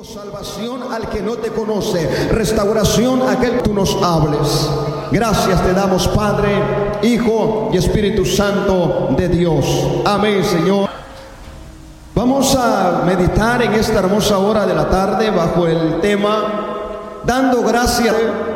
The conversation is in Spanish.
Salvación al que no te conoce, restauración a aquel que tú nos hables. Gracias te damos, Padre, Hijo y Espíritu Santo de Dios. Amén, Señor. Vamos a meditar en esta hermosa hora de la tarde bajo el tema dando gracias